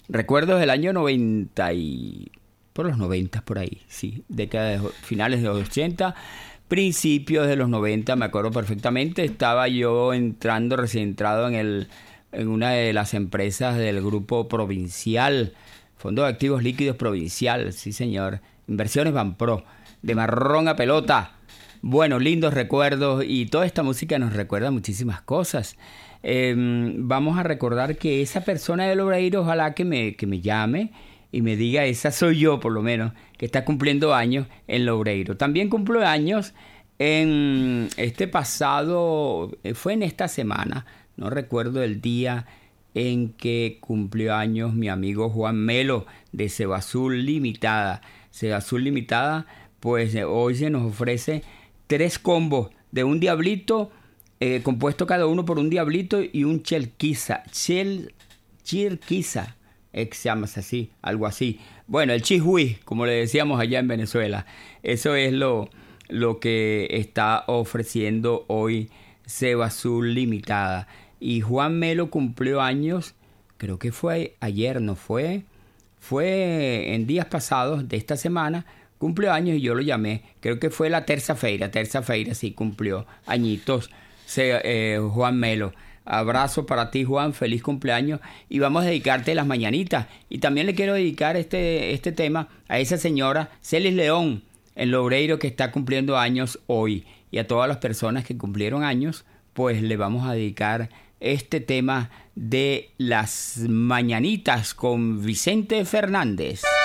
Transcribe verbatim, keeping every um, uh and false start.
Recuerdos del año noventa y... por los noventa por ahí, sí. Décadas, finales de los ochenta, principios de los noventa, me acuerdo perfectamente. Estaba yo entrando, recién entrado en, el, en una de las empresas del grupo Provincial, Fondo de Activos Líquidos Provincial, sí señor. Inversiones Banpro, de marrón a pelota. Bueno, lindos recuerdos, y toda esta música nos recuerda muchísimas cosas. Eh, vamos a recordar que esa persona del Obreiro, ojalá que me, que me llame y me diga, esa soy yo por lo menos, que está cumpliendo años en Loureiro. También cumplo años en este pasado, fue en esta semana, no recuerdo el día en que cumplió años mi amigo Juan Melo de Cebazul Limitada. Cebazul Limitada, pues hoy se nos ofrece tres combos de un diablito, eh, compuesto cada uno por un diablito y un chelquiza, chel, chirquiza, se llama así, algo así. Bueno, el chihui, como le decíamos allá en Venezuela. Eso es lo, lo que está ofreciendo hoy Cebazul Limitada. Y Juan Melo cumplió años, creo que fue ayer, ¿no fue? Fue en días pasados de esta semana, cumplió años y yo lo llamé. Creo que fue la terça-feira, terça-feira sí cumplió añitos se, eh, Juan Melo. Abrazo para ti, Juan, feliz cumpleaños, y vamos a dedicarte las mañanitas. Y también le quiero dedicar este, este tema a esa señora Celis León en Loureiro, que está cumpliendo años hoy, y a todas las personas que cumplieron años, pues le vamos a dedicar este tema de las mañanitas con Vicente Fernández.